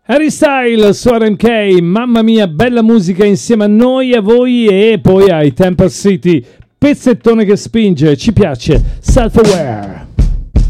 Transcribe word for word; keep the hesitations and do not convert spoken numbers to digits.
Harry Styles su R M K, mamma mia, bella musica insieme a noi, a voi e poi ai Temple City, pezzettone che spinge, ci piace, Self-Aware.